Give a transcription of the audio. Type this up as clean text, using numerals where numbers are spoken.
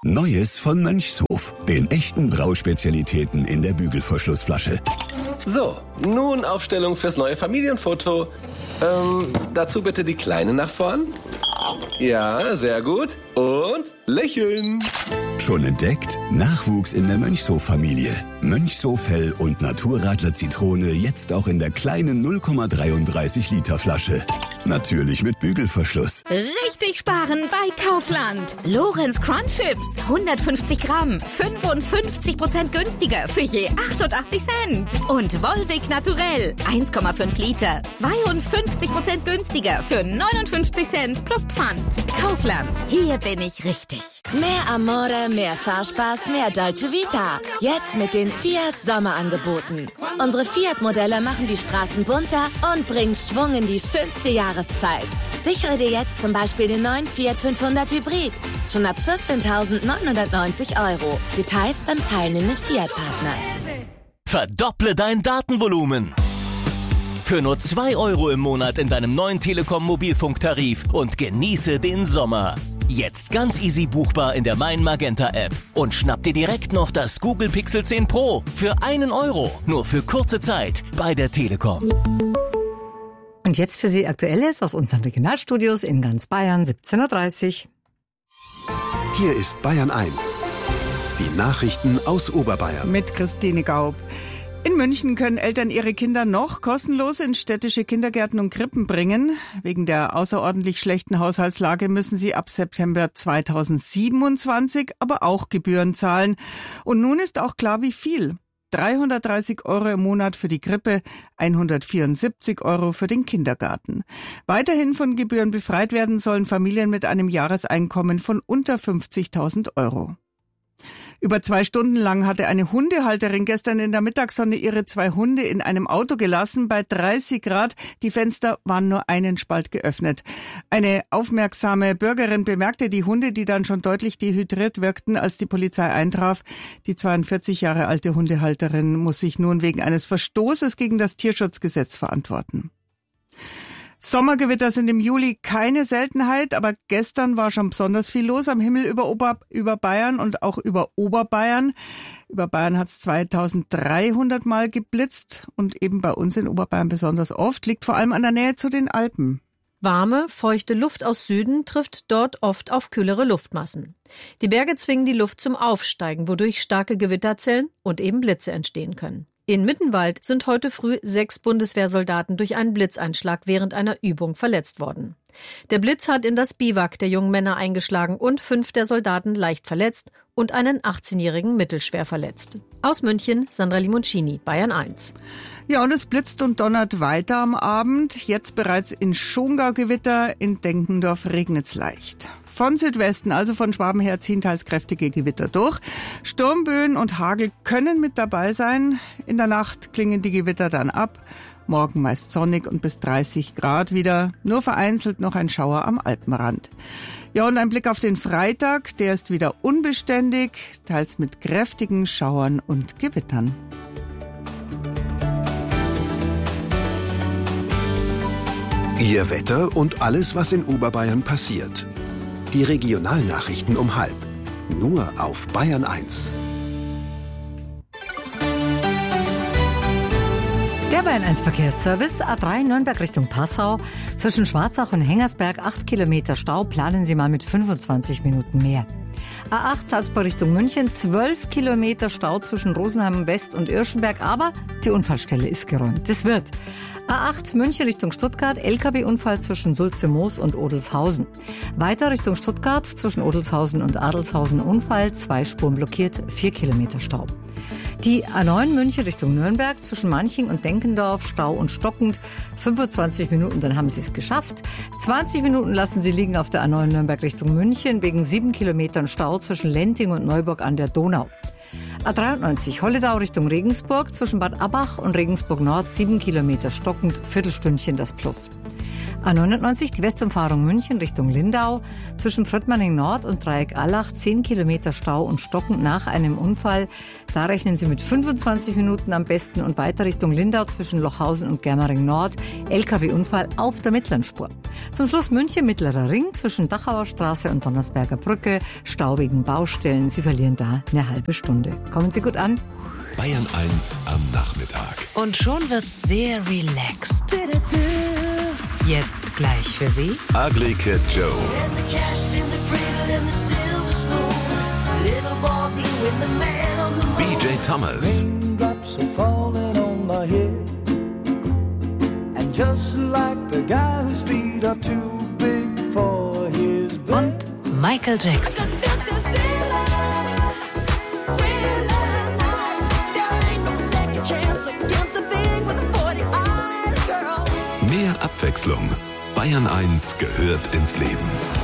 Neues von Mönchshof, den echten Brauspezialitäten in der Bügelverschlussflasche. So, nun Aufstellung fürs neue Familienfoto. Dazu bitte die Kleine nach vorn. Ja, sehr gut. Und lächeln. Schon entdeckt? Nachwuchs in der Mönchshof-Familie. Mönchshof Hell und Naturradler Zitrone jetzt auch in der kleinen 0,33 Liter Flasche. Natürlich mit Bügelverschluss. Richtig sparen bei Kaufland. Lorenz Crunch Chips, 150 Gramm, 55% günstiger für je 88 Cent. Und Volvic Naturell, 1,5 Liter, 52% günstiger für 59 Cent plus Pfand. Kaufland, hier bin ich richtig. Mehr Amore, mehr Fahrspaß, mehr Dolce Vita. Jetzt mit den Fiat Sommerangeboten. Unsere Fiat-Modelle machen die Straßen bunter und bringen Schwung in die schönste Jahreszeit. Sichere dir jetzt zum Beispiel den neuen Fiat 500 Hybrid. Schon ab 14.990 €. Details beim teilnehmenden Fiat-Partner. Verdopple dein Datenvolumen. Für nur 2 € im Monat in deinem neuen Telekom-Mobilfunktarif und genieße den Sommer. Jetzt ganz easy buchbar in der Mein Magenta App. Und schnapp dir direkt noch das Google Pixel 10 Pro für 1 €. Nur für kurze Zeit bei der Telekom. Und jetzt für Sie Aktuelles aus unseren Regionalstudios in ganz Bayern, 17:30 Uhr. Hier ist Bayern 1. Die Nachrichten aus Oberbayern. Mit Christine Gaub. In München können Eltern ihre Kinder noch kostenlos in städtische Kindergärten und Krippen bringen. Wegen der außerordentlich schlechten Haushaltslage müssen sie ab September 2027 aber auch Gebühren zahlen. Und nun ist auch klar, wie viel. 330 € im Monat für die Krippe, 174 € für den Kindergarten. Weiterhin von Gebühren befreit werden sollen Familien mit einem Jahreseinkommen von unter 50.000 €. Über 2 Stunden lang hatte eine Hundehalterin gestern in der Mittagssonne ihre 2 Hunde in einem Auto gelassen bei 30 Grad. Die Fenster waren nur einen Spalt geöffnet. Eine aufmerksame Bürgerin bemerkte die Hunde, die dann schon deutlich dehydriert wirkten, als die Polizei eintraf. Die 42 Jahre alte Hundehalterin muss sich nun wegen eines Verstoßes gegen das Tierschutzgesetz verantworten. Sommergewitter sind im Juli keine Seltenheit, aber gestern war schon besonders viel los am Himmel über Bayern und auch über Oberbayern. Über Bayern hat es 2300 Mal geblitzt und eben bei uns in Oberbayern besonders oft, liegt vor allem an der Nähe zu den Alpen. Warme, feuchte Luft aus Süden trifft dort oft auf kühlere Luftmassen. Die Berge zwingen die Luft zum Aufsteigen, wodurch starke Gewitterzellen und eben Blitze entstehen können. In Mittenwald sind heute früh 6 Bundeswehrsoldaten durch einen Blitzeinschlag während einer Übung verletzt worden. Der Blitz hat in das Biwak der jungen Männer eingeschlagen und 5 der Soldaten leicht verletzt und einen 18-Jährigen mittelschwer verletzt. Aus München, Sandra Limoncini, Bayern 1. Ja, und es blitzt und donnert weiter am Abend. Jetzt bereits in Schongau Gewitter, in Denkendorf regnet's leicht. Von Südwesten, also von Schwaben her, ziehen teils kräftige Gewitter durch. Sturmböen und Hagel können mit dabei sein. In der Nacht klingen die Gewitter dann ab. Morgen meist sonnig und bis 30 Grad wieder. Nur vereinzelt noch ein Schauer am Alpenrand. Ja, und ein Blick auf den Freitag. Der ist wieder unbeständig, teils mit kräftigen Schauern und Gewittern. Ihr Wetter und alles, was in Oberbayern passiert. Die Regionalnachrichten um 12:30. Nur auf Bayern 1. Der Bayern 1 Verkehrsservice, A3 Nürnberg Richtung Passau. Zwischen Schwarzach und Hengersberg 8 Kilometer Stau, planen Sie mal mit 25 Minuten mehr. A8 Salzburg Richtung München, 12 Kilometer Stau zwischen Rosenheim West und Irschenberg, aber die Unfallstelle ist geräumt. Das wird. A8 München Richtung Stuttgart, LKW-Unfall zwischen Sulze-Moos und Odelshausen. Weiter Richtung Stuttgart, zwischen Odelshausen und Adelshausen Unfall, 2 Spuren blockiert, 4 Kilometer Stau. Die A9 München Richtung Nürnberg, zwischen Manching und Denkendorf, Stau und stockend, 25 Minuten, dann haben Sie es geschafft. 20 Minuten lassen Sie liegen auf der A9 Nürnberg Richtung München, wegen 7 Kilometern Stau zwischen Lenting und Neuburg an der Donau. A93 Holledau Richtung Regensburg, zwischen Bad Abbach und Regensburg Nord, 7 Kilometer stockend, Viertelstündchen das Plus. A99, die Westumfahrung München Richtung Lindau. Zwischen Fröttmanning Nord und Dreieck Allach 10 Kilometer Stau und stockend nach einem Unfall. Da rechnen Sie mit 25 Minuten am besten und weiter Richtung Lindau zwischen Lochhausen und Germering Nord. LKW-Unfall auf der mittleren Spur. Zum Schluss München Mittlerer Ring zwischen Dachauer Straße und Donnersberger Brücke. Stau wegen Baustellen. Sie verlieren da eine halbe Stunde. Kommen Sie gut an. Bayern 1 am Nachmittag. Und schon wird's sehr relaxed. Jetzt gleich für Sie Ugly Kid Joe. BJ Thomas. und Michael Jackson. Mehr Abwechslung. Bayern 1 gehört ins Leben.